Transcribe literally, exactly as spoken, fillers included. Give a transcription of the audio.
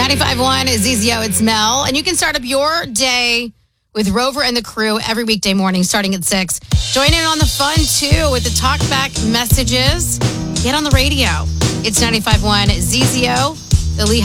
ninety-five point one Z Z O, it's Mel. And you can start up your day with Rover and the crew every weekday morning starting at six. Join in on the fun, too, with the talkback messages. Get on the radio. It's ninety-five point one Z Z O, the Lee